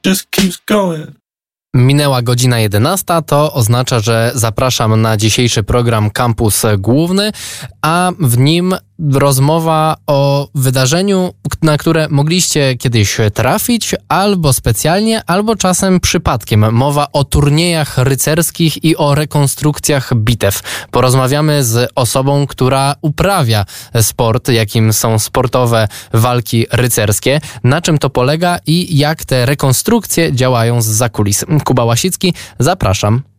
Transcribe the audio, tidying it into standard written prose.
just keeps going. Minęła godzina 11, to oznacza, że zapraszam na dzisiejszy program Kampus Główny, a w nim rozmowa o wydarzeniu, na które mogliście kiedyś trafić, albo specjalnie, albo czasem przypadkiem. Mowa o turniejach rycerskich i o rekonstrukcjach bitew. Porozmawiamy z osobą, która uprawia sport, jakim są sportowe walki rycerskie, na czym to polega i jak te rekonstrukcje działają zza kulis. Kuba Łasicki, zapraszam.